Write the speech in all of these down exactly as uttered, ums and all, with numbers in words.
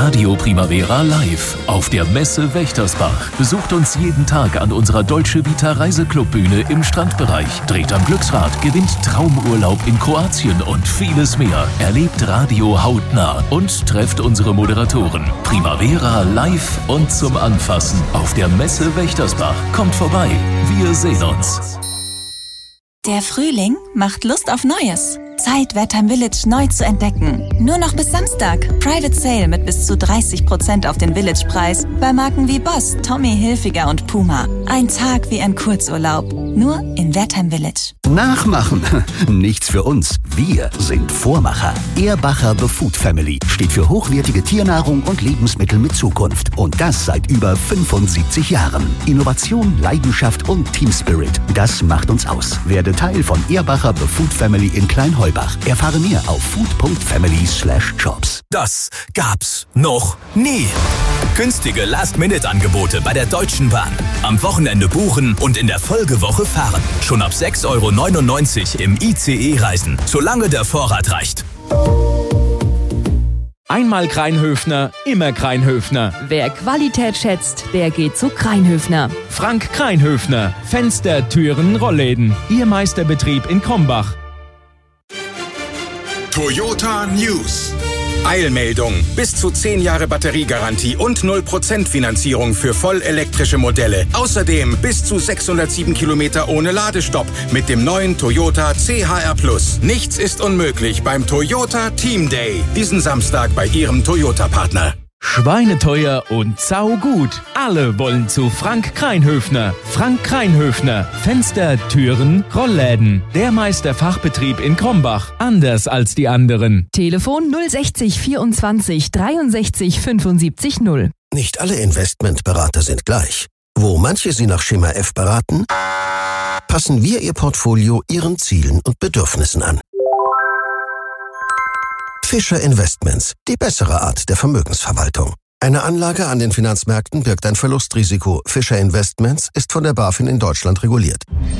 Radio Primavera live auf der Messe Wächtersbach. Besucht uns jeden Tag an unserer Dolce Vita Reiseclubbühne im Strandbereich. Dreht am Glücksrad, gewinnt Traumurlaub in Kroatien und vieles mehr. Erlebt Radio hautnah und trefft unsere Moderatoren. Primavera live und zum Anfassen auf der Messe Wächtersbach. Kommt vorbei, wir sehen uns. Der Frühling macht Lust auf Neues. Zeit, Wertheim Village neu zu entdecken. Nur noch bis Samstag. Private Sale mit bis zu dreißig Prozent auf den Village-Preis bei Marken wie Boss, Tommy Hilfiger und Puma. Ein Tag wie ein Kurzurlaub. Nur in Wertheim Village. Nachmachen. Nichts für uns. Wir sind Vormacher. Ehrbacher The Food Family steht für hochwertige Tiernahrung und Lebensmittel mit Zukunft. Und das seit über fünfundsiebzig Jahren. Innovation, Leidenschaft und Team Spirit. Das macht uns aus. Werde Teil von Ehrbacher The Food Family in Kleinheubach. Erfahre mehr auf food punkt family slash jobs. Das gab's noch nie. Günstige Last-Minute-Angebote bei der Deutschen Bahn. Am Wochenende buchen und in der Folgewoche fahren. Schon ab sechs Euro neunundneunzig im I C E reisen, solange der Vorrat reicht. Einmal Kreinhöfner, immer Kreinhöfner. Wer Qualität schätzt, der geht zu Kreinhöfner. Frank Kreinhöfner. Fenster, Türen, Rollläden. Ihr Meisterbetrieb in Krombach. Toyota News. Eilmeldung. Bis zu zehn Jahre Batteriegarantie und null Prozent Finanzierung für vollelektrische Modelle. Außerdem bis zu sechshundertsieben Kilometer ohne Ladestopp mit dem neuen Toyota C H R Plus. Nichts ist unmöglich beim Toyota Team Day. Diesen Samstag bei Ihrem Toyota-Partner. Schweineteuer und saugut. Alle wollen zu Frank Kreinhöfner. Frank Kreinhöfner. Fenster, Türen, Rollläden. Der Meisterfachbetrieb in Krombach. Anders als die anderen. Telefon null sechzig vierundzwanzig dreiundsechzig fünfundsiebzig null. Nicht alle Investmentberater sind gleich. Wo manche Sie nach Schema F beraten, passen wir Ihr Portfolio Ihren Zielen und Bedürfnissen an. Fischer Investments, die bessere Art der Vermögensverwaltung. Eine Anlage an den Finanzmärkten birgt ein Verlustrisiko. Fischer Investments ist von der BaFin in Deutschland reguliert.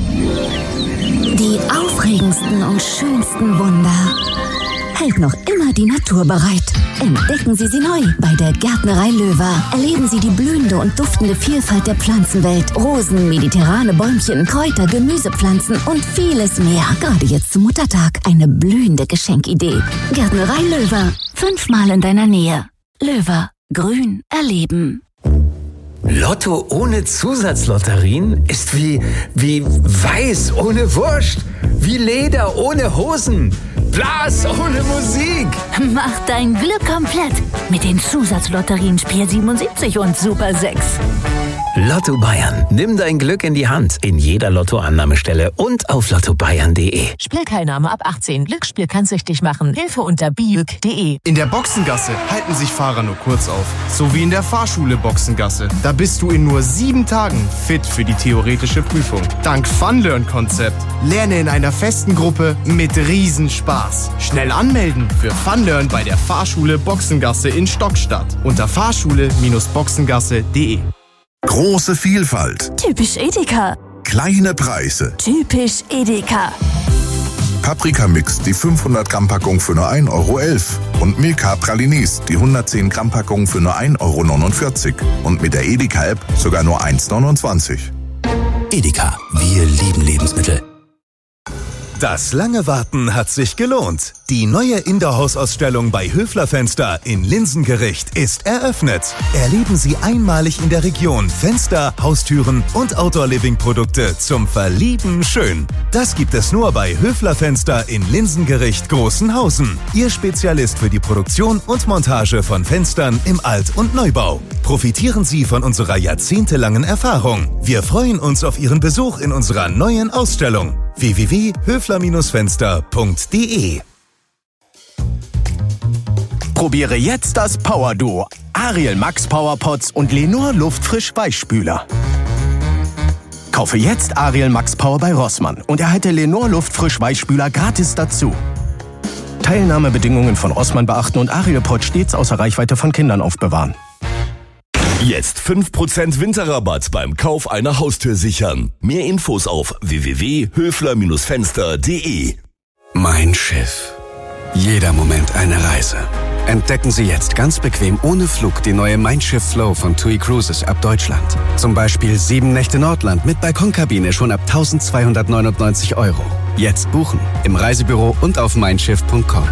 Die aufregendsten und schönsten Wunder hält noch immer die Natur bereit. Entdecken Sie sie neu bei der Gärtnerei Löwer. Erleben Sie die blühende und duftende Vielfalt der Pflanzenwelt. Rosen, mediterrane Bäumchen, Kräuter, Gemüsepflanzen und vieles mehr. Gerade jetzt zum Muttertag eine blühende Geschenkidee. Gärtnerei Löwer. Fünfmal in deiner Nähe. Löwer. Grün erleben. Lotto ohne Zusatzlotterien ist wie, wie Weiß ohne Wurst, wie Leder ohne Hosen, Blas ohne Musik. Mach dein Glück komplett mit den Zusatzlotterien Spiel siebenundsiebzig und Super sechs. Lotto Bayern. Nimm dein Glück in die Hand. In jeder Lottoannahmestelle und auf lotto bayern punkt de. Spielteilnahme ab achtzehn. Glücksspiel kann süchtig machen. Hilfe unter biüg punkt de. In der Boxengasse halten sich Fahrer nur kurz auf. So wie in der Fahrschule Boxengasse. Da bist du in nur sieben Tagen fit für die theoretische Prüfung. Dank Funlearn-Konzept. Lerne in einer festen Gruppe mit Riesenspaß. Schnell anmelden für Funlearn bei der Fahrschule Boxengasse in Stockstadt. Unter fahrschule Boxengasse punkt de. Große Vielfalt. Typisch Edeka. Kleine Preise. Typisch Edeka. Paprika-Mix, die fünfhundert Gramm Packung für nur ein Euro elf. Und Milka Pralinis, die hundertzehn Gramm Packung für nur ein Euro neunundvierzig. Und mit der Edeka-App sogar nur eins neunundzwanzig. Edeka, wir lieben Lebensmittel. Das lange Warten hat sich gelohnt. Die neue Indoor-Haus-Ausstellung bei Höfler Fenster in Linsengericht ist eröffnet. Erleben Sie einmalig in der Region Fenster, Haustüren und Outdoor-Living-Produkte zum Verlieben schön. Das gibt es nur bei Höfler Fenster in Linsengericht Großenhausen. Ihr Spezialist für die Produktion und Montage von Fenstern im Alt- und Neubau. Profitieren Sie von unserer jahrzehntelangen Erfahrung. Wir freuen uns auf Ihren Besuch in unserer neuen Ausstellung. w w w punkt höfler Fenster punkt de. Probiere jetzt das Power Duo. Ariel Max Power Pots und Lenor Luftfrisch Weichspüler. Kaufe jetzt Ariel Max Power bei Rossmann und erhalte Lenor Luftfrisch Weichspüler gratis dazu. Teilnahmebedingungen von Rossmann beachten und Ariel Pot stets außer Reichweite von Kindern aufbewahren. Jetzt fünf Prozent Winterrabatt beim Kauf einer Haustür sichern. Mehr Infos auf w w w punkt höfler Fenster punkt de. Mein Schiff. Jeder Moment eine Reise. Entdecken Sie jetzt ganz bequem ohne Flug die neue Mein Schiff Flow von TUI Cruises ab Deutschland. Zum Beispiel sieben Nächte Nordland mit Balkonkabine schon ab eintausendzweihundertneunundneunzig Euro. Jetzt buchen im Reisebüro und auf mein schiff punkt com.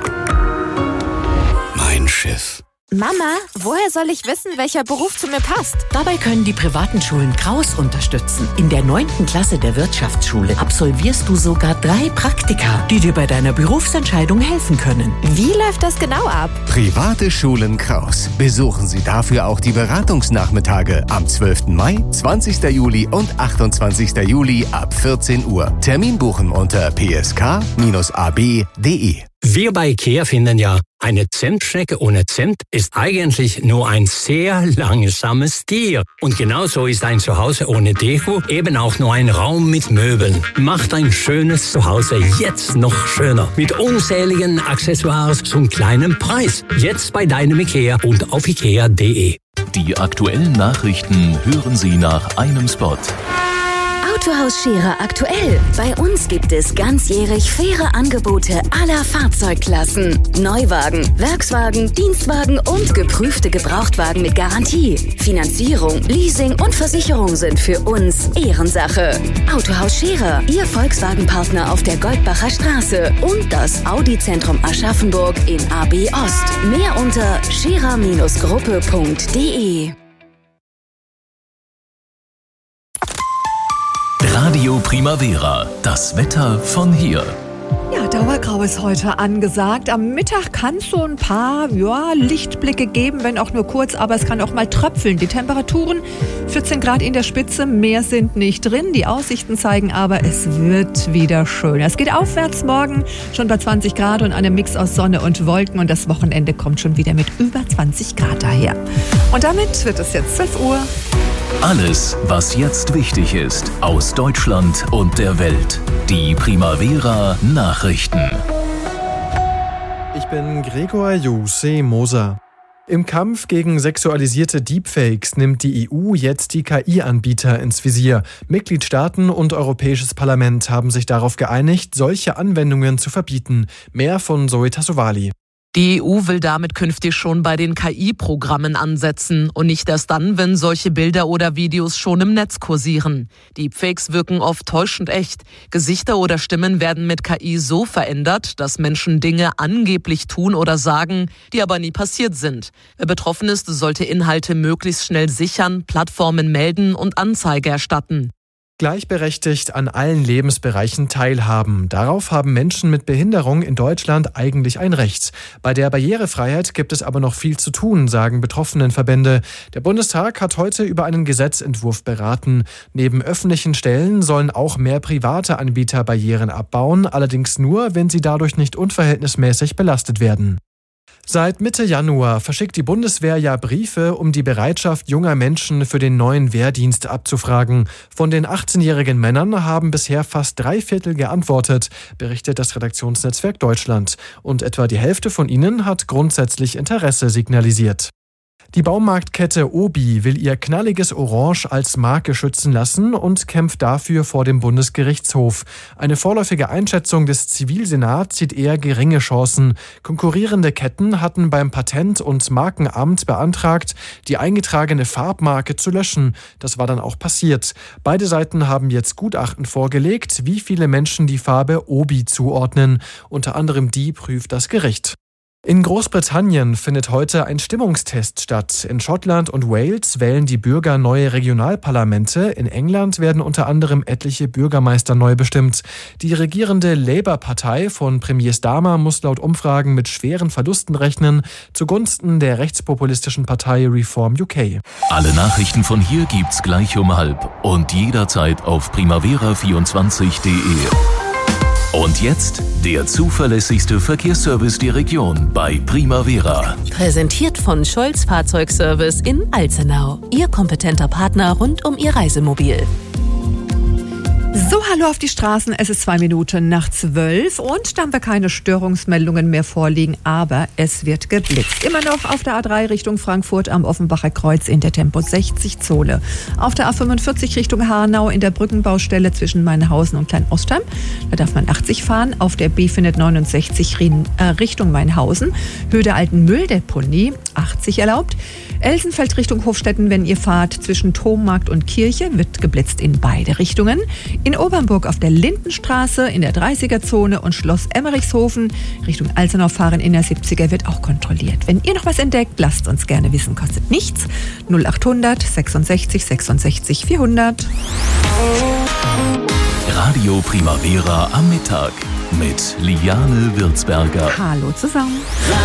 Mein Schiff. Mama, woher soll ich wissen, welcher Beruf zu mir passt? Dabei können die privaten Schulen Kraus unterstützen. In der neunten Klasse der Wirtschaftsschule absolvierst du sogar drei Praktika, die dir bei deiner Berufsentscheidung helfen können. Wie läuft das genau ab? Private Schulen Kraus. Besuchen Sie dafür auch die Beratungsnachmittage am zwölften Mai, zwanzigsten Juli und achtundzwanzigsten Juli ab vierzehn Uhr. Termin buchen unter p s k a b punkt d e. Wir bei IKEA finden ja, eine Zentstrecke ohne Zent ist eigentlich nur ein sehr langsames Tier. Und genauso ist ein Zuhause ohne Deko eben auch nur ein Raum mit Möbeln. Macht ein schönes Zuhause jetzt noch schöner. Mit unzähligen Accessoires zum kleinen Preis. Jetzt bei deinem IKEA und auf ikea punkt d e. Die aktuellen Nachrichten hören Sie nach einem Spot. Autohaus Scherer aktuell. Bei uns gibt es ganzjährig faire Angebote aller Fahrzeugklassen. Neuwagen, Werkswagen, Dienstwagen und geprüfte Gebrauchtwagen mit Garantie. Finanzierung, Leasing und Versicherung sind für uns Ehrensache. Autohaus Scherer, Ihr Volkswagen-Partner auf der Goldbacher Straße und das Audi-Zentrum Aschaffenburg in A B Ost. Mehr unter scherer Gruppe punkt d e. Radio Primavera, das Wetter von hier. Ja, Dauergrau ist heute angesagt. Am Mittag kann es so ein paar ja, Lichtblicke geben, wenn auch nur kurz, aber es kann auch mal tröpfeln. Die Temperaturen vierzehn Grad in der Spitze, mehr sind nicht drin. Die Aussichten zeigen aber, es wird wieder schön. Es geht aufwärts morgen, schon bei zwanzig Grad und einem Mix aus Sonne und Wolken. Und das Wochenende kommt schon wieder mit über zwanzig Grad daher. Und damit wird es jetzt zwölf Uhr. Alles, was jetzt wichtig ist, aus Deutschland und der Welt. Die Primavera Nachrichten. Ich bin Gregor Jose Moser. Im Kampf gegen sexualisierte Deepfakes nimmt die E U jetzt die K I-Anbieter ins Visier. Mitgliedstaaten und Europäisches Parlament haben sich darauf geeinigt, solche Anwendungen zu verbieten. Mehr von Zoe Tassovali. Die E U will damit künftig schon bei den K I-Programmen ansetzen und nicht erst dann, wenn solche Bilder oder Videos schon im Netz kursieren. Deepfakes wirken oft täuschend echt. Gesichter oder Stimmen werden mit K I so verändert, dass Menschen Dinge angeblich tun oder sagen, die aber nie passiert sind. Wer betroffen ist, sollte Inhalte möglichst schnell sichern, Plattformen melden und Anzeige erstatten. Gleichberechtigt an allen Lebensbereichen teilhaben. Darauf haben Menschen mit Behinderung in Deutschland eigentlich ein Recht. Bei der Barrierefreiheit gibt es aber noch viel zu tun, sagen Betroffenenverbände. Der Bundestag hat heute über einen Gesetzentwurf beraten. Neben öffentlichen Stellen sollen auch mehr private Anbieter Barrieren abbauen, allerdings nur, wenn sie dadurch nicht unverhältnismäßig belastet werden. Seit Mitte Januar verschickt die Bundeswehr ja Briefe, um die Bereitschaft junger Menschen für den neuen Wehrdienst abzufragen. Von den achtzehnjährigen Männern haben bisher fast drei Viertel geantwortet, berichtet das Redaktionsnetzwerk Deutschland. Und etwa die Hälfte von ihnen hat grundsätzlich Interesse signalisiert. Die Baumarktkette Obi will ihr knalliges Orange als Marke schützen lassen und kämpft dafür vor dem Bundesgerichtshof. Eine vorläufige Einschätzung des Zivilsenats sieht eher geringe Chancen. Konkurrierende Ketten hatten beim Patent- und Markenamt beantragt, die eingetragene Farbmarke zu löschen. Das war dann auch passiert. Beide Seiten haben jetzt Gutachten vorgelegt, wie viele Menschen die Farbe Obi zuordnen. Unter anderem die prüft das Gericht. In Großbritannien findet heute ein Stimmungstest statt. In Schottland und Wales wählen die Bürger neue Regionalparlamente. In England werden unter anderem etliche Bürgermeister neu bestimmt. Die regierende Labour-Partei von Premier Starmer muss laut Umfragen mit schweren Verlusten rechnen, zugunsten der rechtspopulistischen Partei Reform U K. Alle Nachrichten von hier gibt's gleich um halb und jederzeit auf primavera vierundzwanzig punkt de. Und jetzt der zuverlässigste Verkehrsservice der Region bei Primavera. Präsentiert von Scholz Fahrzeugservice in Alzenau. Ihr kompetenter Partner rund um Ihr Reisemobil. So, hallo auf die Straßen. Es ist zwei Minuten nach zwölf und da haben wir keine Störungsmeldungen mehr vorliegen, aber es wird geblitzt. Immer noch auf der A drei Richtung Frankfurt am Offenbacher Kreuz in der Tempo sechzig Zone. Auf der A fünfundvierzig Richtung Hanau in der Brückenbaustelle zwischen Mainhausen und Klein-Ostheim. Da darf man achtzig fahren. Auf der B vierhundertneunundsechzig Richtung Mainhausen. Höhe der alten Mülldeponie achtzig erlaubt. Elsenfeld Richtung Hofstetten, wenn ihr fahrt zwischen Tommarkt und Kirche, wird geblitzt in beide Richtungen. In Obernburg auf der Lindenstraße in der dreißiger Zone und Schloss Emmerichshofen Richtung Alzenau fahren in der siebziger wird auch kontrolliert. Wenn ihr noch was entdeckt, lasst uns gerne wissen, kostet nichts. null achthundert sechsundsechzig sechsundsechzig vierhundert. Radio Primavera am Mittag mit Liane Würzberger. Hallo zusammen.